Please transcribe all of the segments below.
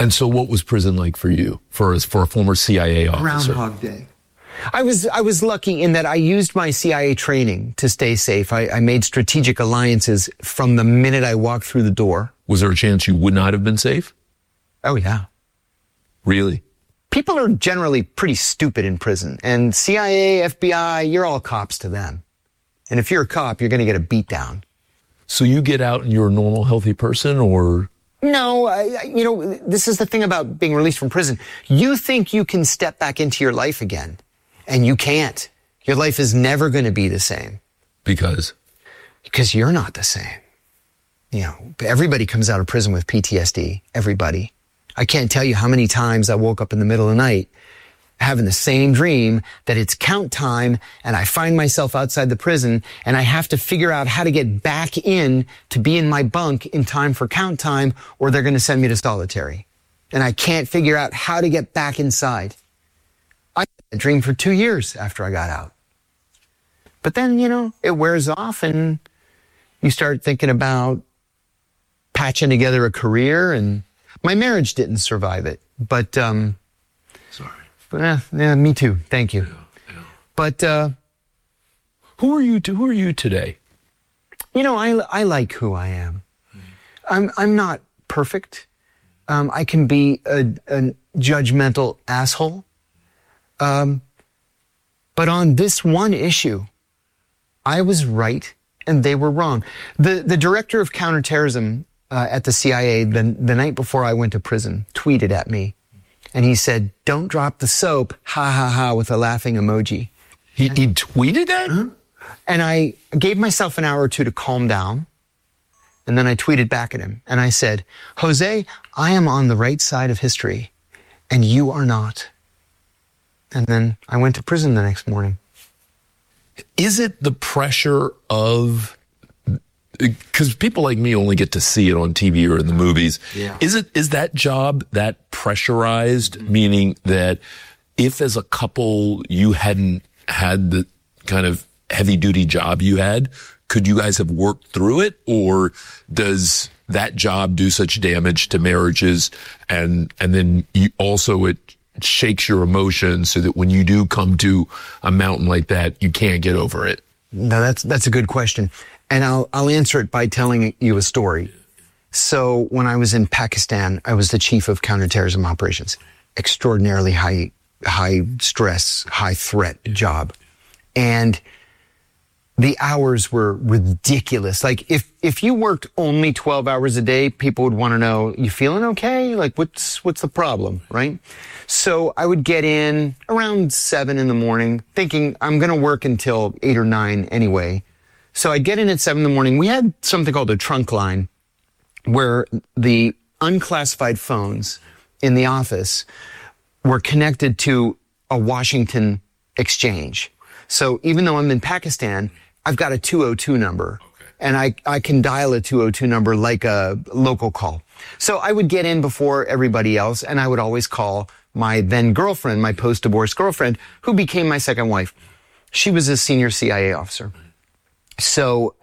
And so what was prison like for you, for a former CIA officer? Groundhog Day. I was lucky in that I used my CIA training to stay safe. I made strategic alliances from the minute I walked through the door. Was there a chance you would not have been safe? Oh, yeah. Really? People are generally pretty stupid in prison. And CIA, FBI, you're all cops to them. And if you're a cop, you're going to get a beat down. So you get out and you're a normal, healthy person, or? No, this is the thing about being released from prison. You think you can step back into your life again, and you can't. Your life is never going to be the same. Because? Because you're not the same. Everybody comes out of prison with PTSD. Everybody. I can't tell you how many times I woke up in the middle of the night having the same dream that it's count time and I find myself outside the prison and I have to figure out how to get back in to be in my bunk in time for count time or they're going to send me to solitary. And I can't figure out how to get back inside. I had a dream for 2 years after I got out. But then, it wears off and you start thinking about patching together a career, and my marriage didn't survive it. But, Sorry. Yeah, me too. Thank you. Yeah. But, who are you today? I like who I am. I'm not perfect. I can be a judgmental asshole. But on this one issue, I was right and they were wrong. The director of counterterrorism at the CIA, the night before I went to prison, tweeted at me. And he said, "Don't drop the soap, ha ha ha," with a laughing emoji. He tweeted that? Uh-huh. And I gave myself an hour or two to calm down. And then I tweeted back at him. And I said, "Jose, I am on the right side of history, and you are not." And then I went to prison the next morning. Is it the pressure of, because people like me only get to see it on TV or in the movies. Yeah. Is that job that pressurized, meaning that if as a couple you hadn't had the kind of heavy duty job you had, could you guys have worked through it? Or does that job do such damage to marriages and then it shakes your emotions so that when you do come to a mountain like that, you can't get over it? No, that's a good question. And I'll answer it by telling you a story. So when I was in Pakistan, I was the chief of counterterrorism operations. Extraordinarily high stress, high threat job. And the hours were ridiculous. Like if you worked only 12 hours a day, people would want to know, "You feeling okay? Like what's the problem?" Right? So I would get in around 7 a.m, thinking I'm going to work until 8 or 9 anyway. So I'd get in at 7 a.m. We had something called a trunk line where the unclassified phones in the office were connected to a Washington exchange. So even though I'm in Pakistan, I've got a 202 number. Okay. And I can dial a 202 number like a local call. So I would get in before everybody else, and I would always call my then girlfriend, my post-divorce girlfriend, who became my second wife. She was a senior CIA officer. So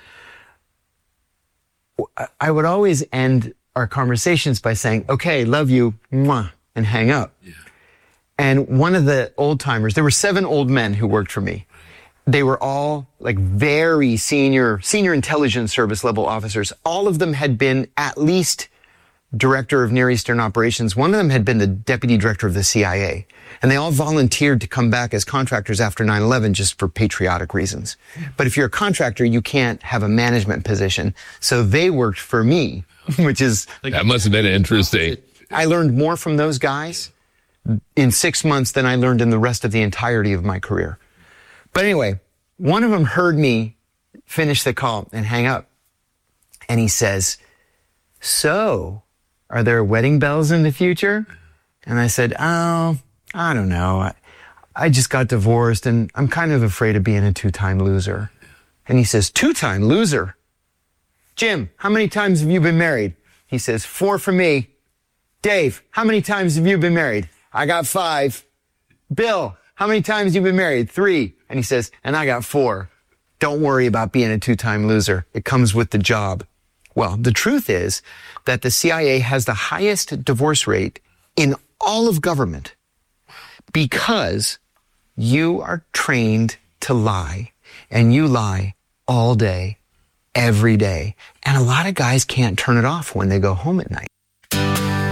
I would always end our conversations by saying, "Okay, love you, mwah," and hang up. Yeah. And one of the old timers, there were 7 old men who worked for me. They were all like very senior intelligence service level officers. All of them had been at least director of Near Eastern operations. One of them had been the deputy director of the CIA. And they all volunteered to come back as contractors after 9/11 just for patriotic reasons. But if you're a contractor, you can't have a management position. So they worked for me, which is... That must have been interesting. I learned more from those guys in 6 months than I learned in the rest of the entirety of my career. But anyway, one of them heard me finish the call and hang up. And he says, "So, are there wedding bells in the future?" And I said, "Oh, I don't know. I just got divorced and I'm kind of afraid of being a 2-time loser." And he says, "2-time loser? Jim, how many times have you been married?" He says, 4 for me. "Dave, how many times have you been married?" "I got 5. "Bill, how many times have you been married?" 3. And he says, "And I got 4. Don't worry about being a 2-time loser. It comes with the job." Well, the truth is that the CIA has the highest divorce rate in all of government because you are trained to lie, and you lie all day, every day. And a lot of guys can't turn it off when they go home at night.